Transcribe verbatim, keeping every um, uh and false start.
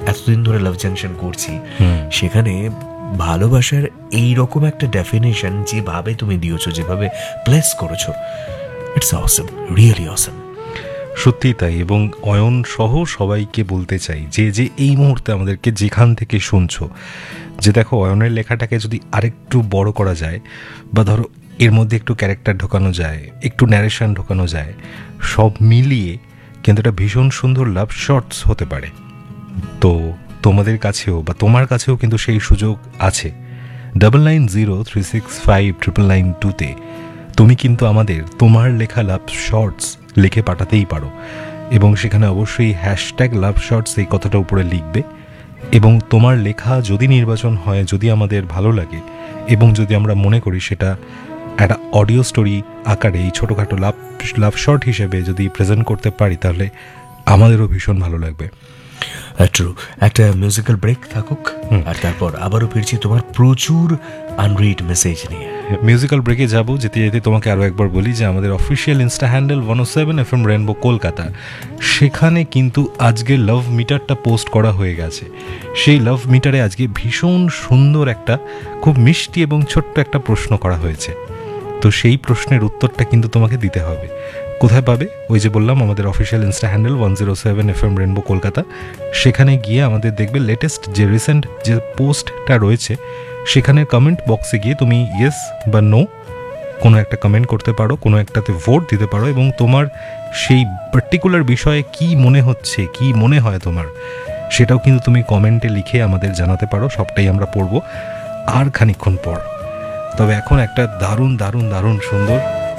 এতদিন ধরে লাভ জাংশন করছি, সেখানে ভালোবাসার এইরকম একটা ডেফিনেশন যেভাবে তুমি দিয়েছো, যেভাবে প্লেস করেছো, ইটস অসম, রিয়েলি অসম। সত্যিই তাই। এবং অয়ন সহ সবাইকে বলতে চাই যে যে এই মুহূর্তে আমাদেরকে যেখান থেকে শুনছো, যে দেখো অয়নের লেখাটাকে যদি আরেকটু বড় করা যায়, বা ধরো এর মধ্যে একটু ক্যারেক্টার ঢোকানো যায়, একটু ন্যারেশন ঢোকানো যায়, সব মিলিয়ে কিন্তু এটা ভীষণ সুন্দর লাভ শর্টস হতে পারে। তো তোমাদের কাছেও বা তোমার কাছেও কিন্তু সেই সুযোগ আছে। Double nine zero three six five triple nine টুতে তুমি কিন্তু আমাদের তোমার লেখা লাভ শর্টস লিখে পাঠাতেই পারো, এবং সেখানে অবশ্যই হ্যাশট্যাগ লাভ শর্টস এই কথাটা উপরে লিখবে। এবং তোমার লেখা যদি নির্বাচন হয়, যদি আমাদের ভালো লাগে, এবং যদি আমরা মনে করি সেটা একটা অডিও স্টোরি আকারে এই ছোটোখাটো লাভ লাভ শর্ট হিসেবে যদি প্রেজেন্ট করতে পারি, তাহলে আমাদেরও ভীষণ ভালো লাগবে। ট্রু। একটা মিউজিক্যাল ব্রেক থাকুক, আর তারপর আবারও ফিরছি তোমার প্রচুর আনরিড মেসেজ নিয়ে। মিউজিক্যাল ব্রেকে যাব, যেতে যেতে তোমাকে আরও একবার বলি যে আমাদের অফিসিয়াল ইনস্টা হ্যান্ডেল ওয়ান ও seven F M rainbow Kolkata, সেখানে কিন্তু আজকে লাভ মিটারটা পোস্ট করা হয়ে গেছে। সেই লাভ মিটারে আজকে ভীষণ সুন্দর একটা, খুব মিষ্টি এবং ছোট্ট একটা প্রশ্ন করা হয়েছে। তো সেই প্রশ্নের উত্তরটা কিন্তু তোমাকে দিতে হবে। কোথায় পাবে? ওই যে বললাম, আমাদের official Insta handle one zero seven F M rainbow Kolkata, সেখানে গিয়ে আমাদের দেখবে লেটেস্ট যে রিসেন্ট যে পোস্টটা রয়েছে, সেখানে কমেন্ট বক্সে গিয়ে তুমি ইয়েস বা নো কোনো একটা কমেন্ট করতে পারো, কোনো একটাতে ভোট দিতে পারো, এবং তোমার সেই পার্টিকুলার বিষয়ে কি মনে হচ্ছে, কি মনে হয় তোমার, সেটাও কিন্তু তুমি কমেন্টে লিখে আমাদের জানাতে পারো। সবটাই আমরা পড়বো আর খানিকক্ষণ পর। তবে এখন একটা দারুণ দারুণ দারুণ সুন্দর